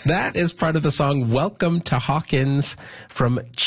That is part of the song Welcome to Hawkins from The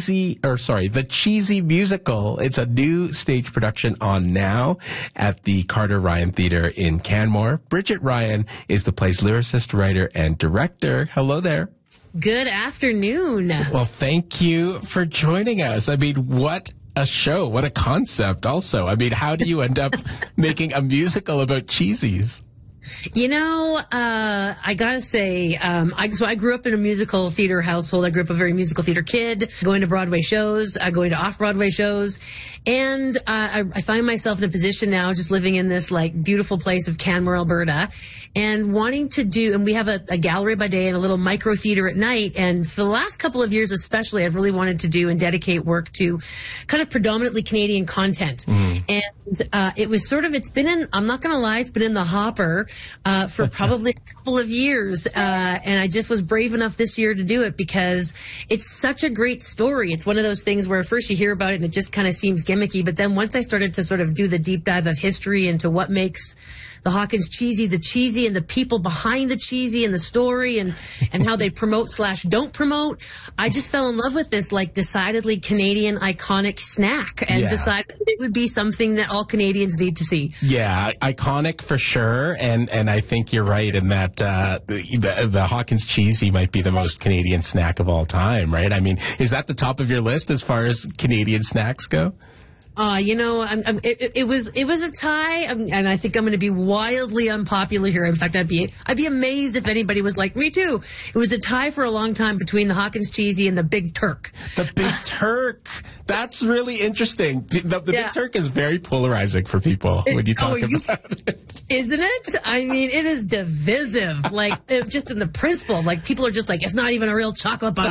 Cheesy Musical. It's a new stage production on now at the Carter Ryan Theatre in Canmore. Bridget Ryan is the play's lyricist, writer, and director. Hello there. Good afternoon. Well, thank you for joining us. I mean, what a show. What a concept also. I mean, how do you end up making a musical about cheesies? You know, I gotta say, I grew up in a musical theater household. I grew up a very musical theater kid, going to Broadway shows, going to off-Broadway shows. And I find myself in a position now just living in this like beautiful place of Canmore, Alberta, and wanting to do, and we have a gallery by day and a little micro theater at night. And for the last couple of years especially, I've really wanted to do and dedicate work to kind of predominantly Canadian content. And it was sort of, it's been in, I'm not gonna lie, it's been in the hopper for probably a couple of years. And I just was brave enough this year to do it because it's such a great story. It's one of those things where first you hear about it and it just kind of seems gimmicky. But then once I started to sort of do the deep dive of history into what makes the Hawkins cheesy, and the people behind the cheesy and the story and how they promote/don't promote, I just fell in love with this like decidedly Canadian iconic snack and decided it would be something that all Canadians need to see. Yeah, iconic for sure. And I think you're right in that the Hawkins cheesy might be the most Canadian snack of all time, right? I mean, is that the top of your list as far as Canadian snacks go? You know, it was a tie, and I think I'm going to be wildly unpopular here. In fact, I'd be amazed if anybody was like me too. It was a tie for a long time between the Hawkins cheesy and the Big Turk. The Big Turk. That's really interesting. The Big Turk is very polarizing for people when you talk about it. Isn't it? I mean, it is divisive. Like, just in the principle, like people are just like, it's not even a real chocolate bar.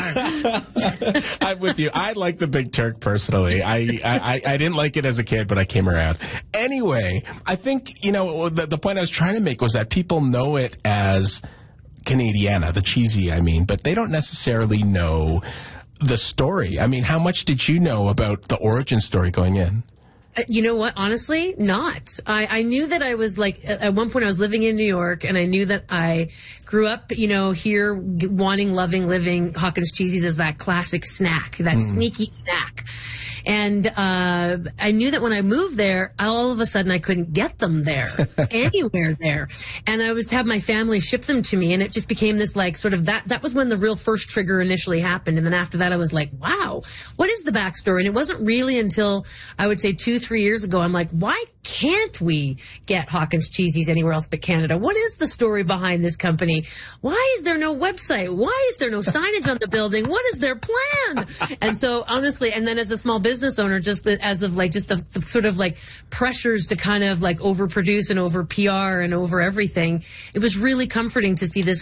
I'm with you. I like the Big Turk personally. I didn't like it as a kid, but I came around. Anyway, I think, you know, the point I was trying to make was that people know it as Canadiana, the cheesy, I mean, but they don't necessarily know the story. I mean, how much did you know about the origin story going in? You know what? Honestly, not. I knew that I was like, at one point I was living in New York and I knew that I grew up, you know, here wanting, loving, living Hawkins cheesies as that classic snack, that sneaky snack. And I knew that when I moved there, all of a sudden I couldn't get them there, anywhere there. And I was have my family ship them to me, and it just became this like sort of that was when the real first trigger initially happened. And then after that I was like, wow, what is the backstory? And it wasn't really until I would say 2-3 years ago, I'm like, why can't we get Hawkins cheesies anywhere else but Canada? What is the story behind this company? Why is there no website? Why is there no signage on the building? What is their plan? And so honestly, and then as a small business owner, just as of like just the sort of like pressures to kind of like overproduce and over PR and over everything, it was really comforting to see this